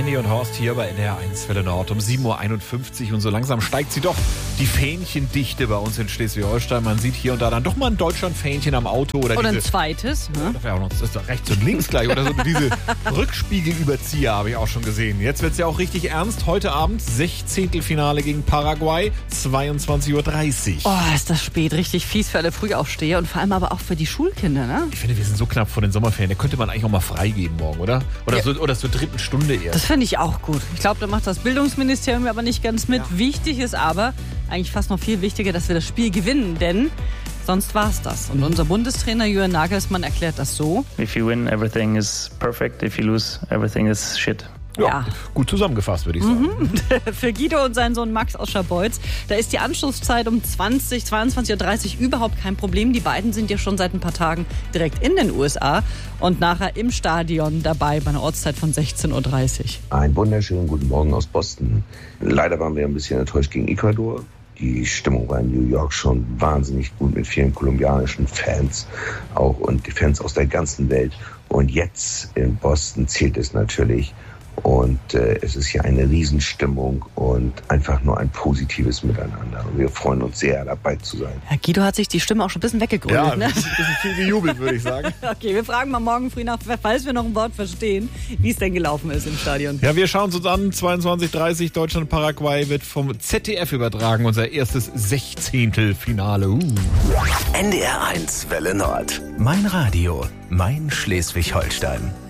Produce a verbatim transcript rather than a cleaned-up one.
Henny und Horst hier bei N D R eins Welle Nord um sieben Uhr einundfünfzig und so langsam steigt sie doch, die Fähnchendichte bei uns in Schleswig-Holstein. Man sieht hier und da dann doch mal ein Deutschland-Fähnchen am Auto. Oder, oder diese, ein zweites. Ne? Das wäre auch noch das ist doch rechts und links gleich. Oder so diese Rückspiegelüberzieher habe ich auch schon gesehen. Jetzt wird es ja auch richtig ernst. Heute Abend Sechzehntelfinale gegen Paraguay, zweiundzwanzig Uhr dreißig. Oh, ist das spät. Richtig fies für alle Frühaufsteher und vor allem aber auch für die Schulkinder, ne? Ich finde, wir sind so knapp vor den Sommerferien. Da könnte man eigentlich auch mal freigeben morgen, oder? Oder, Ja. so, oder zur dritten Stunde erst. Das finde ich auch gut. Ich glaube, da macht das Bildungsministerium aber nicht ganz mit. Ja. Wichtig ist aber, eigentlich fast noch viel wichtiger, dass wir das Spiel gewinnen, denn sonst war es das. Und unser Bundestrainer Julian Nagelsmann erklärt das so. If you win, everything is perfect. If you lose, everything is shit. Ja, Ja. Gut zusammengefasst, würde ich sagen. Mhm. Für Guido und seinen Sohn Max aus Scharbeutz, da ist die Anschlusszeit um zwanzig, zweiundzwanzig Uhr dreißig überhaupt kein Problem. Die beiden sind ja schon seit ein paar Tagen direkt in den U S A und nachher im Stadion dabei bei einer Ortszeit von sechzehn Uhr dreißig. Einen wunderschönen guten Morgen aus Boston. Leider waren wir ein bisschen enttäuscht gegen Ecuador. Die Stimmung war in New York schon wahnsinnig gut mit vielen kolumbianischen Fans auch und die Fans aus der ganzen Welt. Und jetzt in Boston zählt es natürlich. Und äh, es ist hier eine Riesenstimmung und einfach nur ein positives Miteinander. Und wir freuen uns sehr, dabei zu sein. Herr Guido hat sich die Stimme auch schon ein bisschen weggegründet. Ja, ein Ne? bisschen, bisschen viel gejubelt, würde ich sagen. Okay, wir fragen mal morgen früh nach, falls wir noch ein Wort verstehen, wie es denn gelaufen ist im Stadion. Ja, wir schauen uns an. zweiundzwanzig Uhr dreißig Deutschland-Paraguay wird vom Z D F übertragen. Unser erstes Sechzehntelfinale. Uh. N D R eins Welle Nord. Mein Radio, mein Schleswig-Holstein.